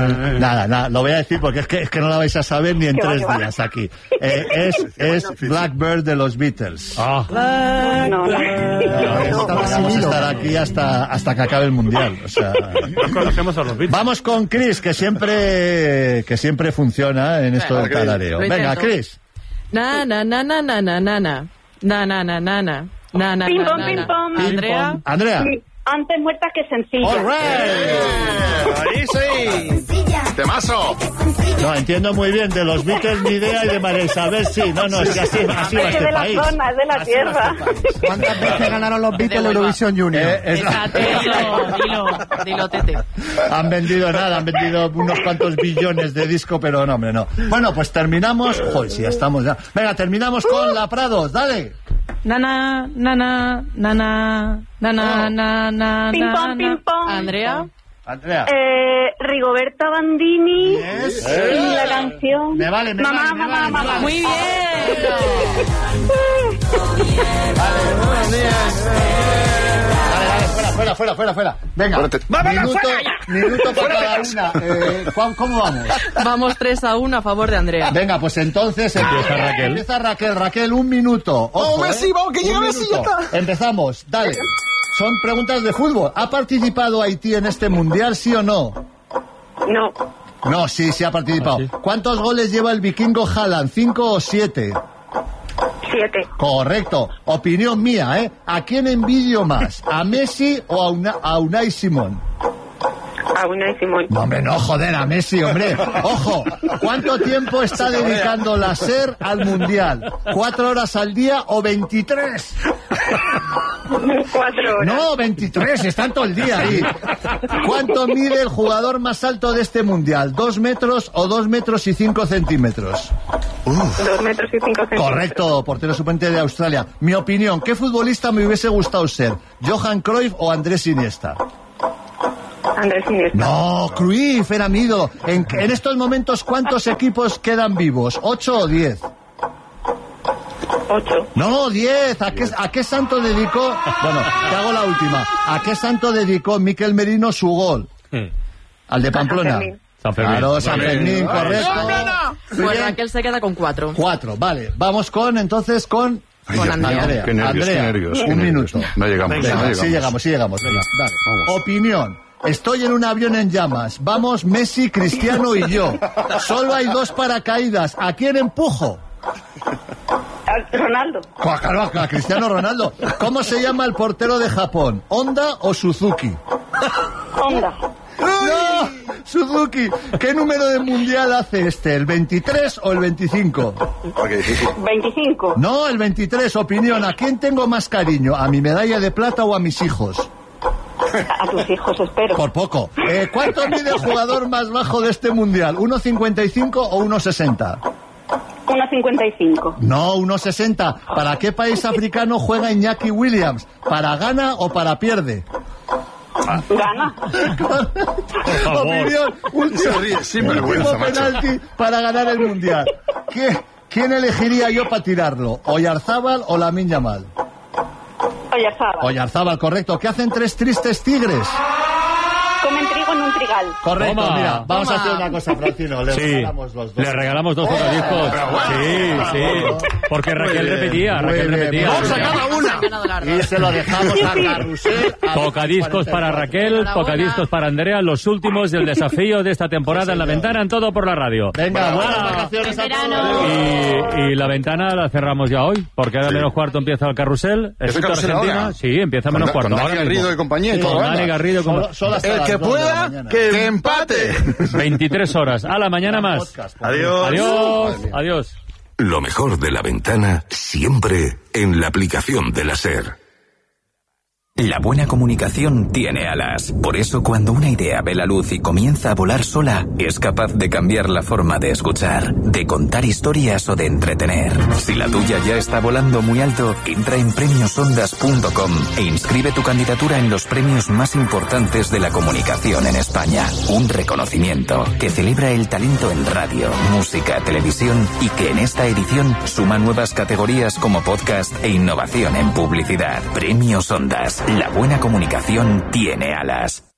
Nada, lo voy a decir porque es que no la vais a saber ni en 3 días aquí. Es Blackbird de los Beatles. Vamos a estar aquí hasta que acabe el Mundial. O sea, no conocemos a los Beatles. Vamos con Chris, que siempre funciona en esto del tarareo. Venga, Chris. Na na na na na na na na na na na na na na. Ping pong, ping pong. Andrea. Antes muertas que sencillas. All right. Ahí sí. Temazo. No, entiendo muy bien de los Beatles ni idea y de María Isabel sí. No, es que así va este de país. la zona, de la tierra. ¿Cuántas veces ganaron los Beatles la Eurovisión Junior? Dilo, Tete. Han vendido unos cuantos billones de disco, pero no, hombre, no. Bueno, pues terminamos. Joder, si ya estamos ya. Venga, terminamos con la Prados, dale. Na. Ping pong, ping pong. Andrea. Rigoberta Bandini. Yes. Y la canción. Me vale. Mamá. Muy bien. Dale, fuera. Venga, minuto para cada una. ¿Cómo vamos? Vamos 3-1 a favor de Andrea. Venga, pues entonces empieza Raquel, 1 minuto. Ojo, Messi, vamos, que llega Messi, ya está. Empezamos, dale. Son preguntas de fútbol. ¿Ha participado Haití en este mundial, sí o no? No. No, sí ha participado. Sí. ¿Cuántos goles lleva el vikingo Haaland? 5 o 7. 7. Correcto. Opinión mía, ¿eh? ¿A quién envidio más? ¿A Messi o a Unai Simón? A Unai Simón. No, hombre, no, joder, a Messi, hombre. Ojo, ¿cuánto tiempo está dedicando la SER al Mundial? ¿4 horas al día o 23? 4 horas. No, 23, están todo el día ahí. ¿Cuánto mide el jugador más alto de este Mundial? ¿2 metros o 2 metros y 5 centímetros? 2 metros y 5 centímetros. Correcto, portero suplente de Australia. Mi opinión, ¿qué futbolista me hubiese gustado ser? ¿Johan Cruyff o Andrés Iniesta? Andrés Iniesta. No, Cruyff era mi ídolo. En estos momentos, ¿cuántos equipos quedan vivos? ¿8 o 10? 8. No, 10. ¿A qué santo dedicó? Bueno, te hago la última. ¿A qué santo dedicó Miquel Merino su gol? ¿Al de Pamplona? San Fermín. Claro, San Fermín, correcto. Pues Raquel se queda con 4. 4, vale. Vamos con Andrea. Qué nervios. Un minuto. No llegamos. Venga, sí llegamos. Venga, dale. Vamos. Opinión. Estoy en un avión en llamas. Vamos Messi, Cristiano y yo. Solo hay 2 paracaídas. ¿A quién empujo? Ronaldo. A Cristiano Ronaldo. ¿Cómo se llama el portero de Japón? ¿Honda o Suzuki? Honda. ¡No! Suzuki. ¿Qué número de mundial hace este? ¿El 23 o el 25? 25. No, el 23. Opinión. ¿A quién tengo más cariño? ¿A mi medalla de plata o a mis hijos? A tus hijos, espero. Por poco. ¿Cuánto mide el jugador más bajo de este mundial? ¿1,55 o 1,60? 1,55. No, 1,60. ¿Para qué país africano juega Iñaki Williams? ¿Para gana o para pierde? Gana. Opinión, último penalti para ganar el mundial. ¿Quién elegiría yo para tirarlo? ¿Oyarzábal o Lamine Yamal? Oyarzábal, correcto. ¿Qué hacen 3 tristes tigres? Comen trigo en un trigal. Correcto, Toma. mira, vamos a hacer una cosa, Francino. Le regalamos los 2. Le regalamos 2 tocadiscos. Sí. Porque Raquel repetía. Vamos a cada una. Y se lo dejamos a Carrusel. Tocadiscos para Raquel, tocadiscos para Andrea, los últimos del desafío de esta temporada en La Ventana, en Todo por la Radio. Venga, buenas vacaciones a todos. Y La Ventana la cerramos ya hoy, porque ahora menos cuarto empieza el Carrusel. ¿Empieza el Carrusel ahora? Sí, empieza menos cuarto. Con Dani Garrido y compañía y todo. Con Dani Garrido y compañía. El que pueda, que empate. 23 horas. A la mañana más. Adiós. Lo mejor de La Ventana siempre en la aplicación de la SER. La buena comunicación tiene alas. Por eso, cuando una idea ve la luz y comienza a volar sola, es capaz de cambiar la forma de escuchar, de contar historias o de entretener. Si la tuya ya está volando muy alto, entra en premiosondas.com e inscribe tu candidatura en los premios más importantes de la comunicación en España. Un reconocimiento que celebra el talento en radio, música, televisión y que en esta edición suma nuevas categorías como podcast e innovación en publicidad. Premios Ondas. La buena comunicación tiene alas.